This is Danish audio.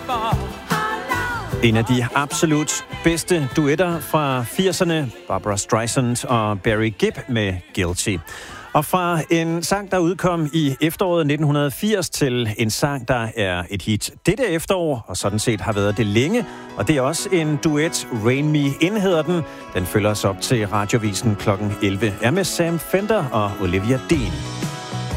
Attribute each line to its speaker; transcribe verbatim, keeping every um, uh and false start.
Speaker 1: En af de absolut bedste duetter fra firserne, Barbra Streisand og Barry Gibb med Guilty. Og fra en sang, der udkom i efteråret nitten firs, til en sang, der er et hit dette efterår, og sådan set har været det længe. Og det er også en duet, Rain Me In hedder den. Den følger os op til Radiovisen klokken elleve, er med Sam Fender og Olivia Dean.